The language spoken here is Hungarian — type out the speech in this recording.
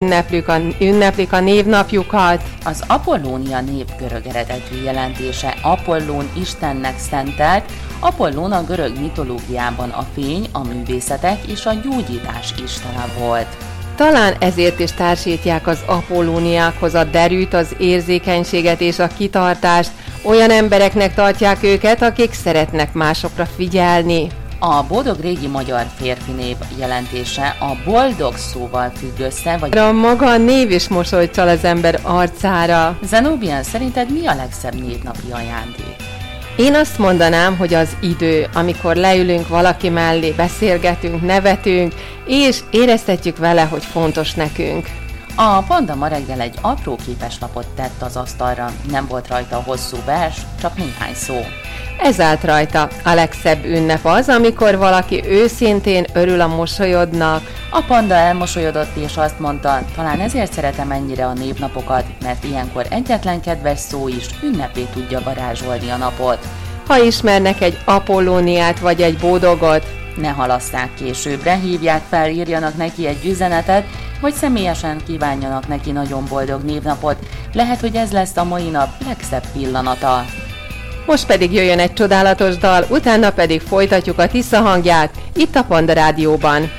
ünneplik a névnapjukat. Az Apollónia név görög eredetű jelentése Apollón istennek szentelt. Apollón a görög mitológiában a fény, a művészetek és a gyógyítás istene volt. Talán ezért is társítják az apollóniákhoz a derűt, az érzékenységet és a kitartást. Olyan embereknek tartják őket, akik szeretnek másokra figyelni. A boldog régi magyar férfi név jelentése a boldog szóval függ össze, vagy a maga név is mosolyt csal az ember arcára. Zenóbián, szerinted mi a legszebb névnapi ajándék? Én azt mondanám, hogy az idő, amikor leülünk valaki mellé, beszélgetünk, nevetünk, és éreztetjük vele, hogy fontos nekünk. A Panda ma reggel egy apró képeslapot tett az asztalra, nem volt rajta hosszú vers, csak néhány szó. Ez állt rajta. A legszebb ünnep az, amikor valaki őszintén örül a mosolyodnak. A panda elmosolyodott és azt mondta, talán ezért szeretem ennyire a névnapokat, mert ilyenkor egyetlen kedves szó is ünnepé tudja varázsolni a napot. Ha ismernek egy Apollóniát vagy egy Bódogot, ne halasszák későbbre, hívják fel, írjanak neki egy üzenetet, vagy személyesen kívánjanak neki nagyon boldog névnapot. Lehet, hogy ez lesz a mai nap legszebb pillanata. Most pedig jöjjön egy csodálatos dal, utána pedig folytatjuk a Tisza hangját itt a Panda Rádióban.